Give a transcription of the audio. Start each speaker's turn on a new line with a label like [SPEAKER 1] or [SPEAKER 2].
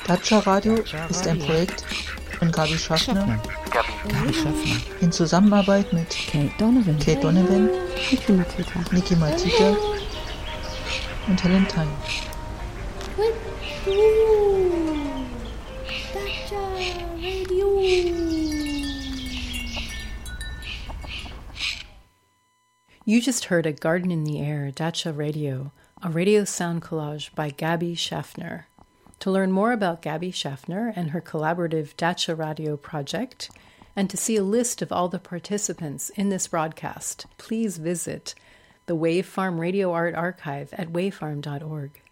[SPEAKER 1] Dacia Radio ist ein Projekt von Gabi Schaffner in Zusammenarbeit mit Kate Donovan, Niki Matita und Helen Tyne.
[SPEAKER 2] Dacia Radio. You just heard A Garden in the Air, Dacia Radio, a radio sound collage by Gabi Schaffner. To learn more about Gabi Schaffner and her collaborative Dacia Radio project, and to see a list of all the participants in this broadcast, please visit the Wave Farm Radio Art Archive at wavefarm.org.